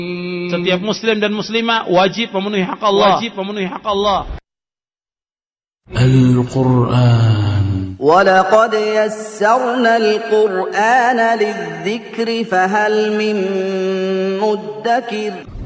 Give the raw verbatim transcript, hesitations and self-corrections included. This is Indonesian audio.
Setiap muslim dan muslimah wajib memenuhi hak Allah. Wajib memenuhi hak Allah. Al-Quran. وَلَقَدْ يَسَّرْنَا الْقُرْآنَ لِلذِّكْرِ فَهَلْ مِن مُّدَّكِرٍ